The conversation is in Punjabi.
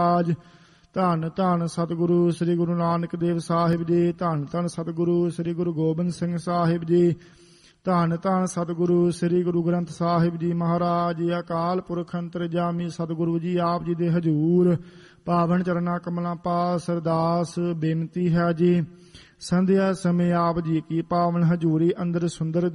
ਧੰਨ ਧੰਨ ਸਤਿਗੁਰੂ ਸ੍ਰੀ ਗੁਰੂ ਨਾਨਕ ਦੇਵ ਸਾਹਿਬ ਜੀ। ਧੰਨ ਧੰਨ ਸਤਿਗੁਰੂ ਸ੍ਰੀ ਗੁਰੂ ਗੋਬਿੰਦ ਸਿੰਘ ਸਾਹਿਬ ਜੀ। ਧੰਨ ਧੰਨ ਸਤਿਗੁਰੂ ਸ੍ਰੀ ਗੁਰੂ ਗ੍ਰੰਥ ਸਾਹਿਬ ਜੀ ਮਹਾਰਾਜ ਜੀ। ਅਕਾਲ ਪੁਰਖ ਅੰਤਰਜਾਮੀ ਸਤਿਗੁਰੂ ਜੀ ਆਪ ਜੀ ਦੇ ਹਜ਼ੂਰ ਪਾਵਨ ਚਰਨਾਂ ਕਮਲਾਂ ਪਾਸ ਅਰਦਾਸ ਬੇਨਤੀ ਹੈ ਜੀ। ਸੰਧਿਆ ਸਮੇਂ ਆਪ ਜੀ ਕੀ ਪਾਵਨ ਹਜ਼ੂਰੀ ਅੰਦਰ ਸੁੰਦਰ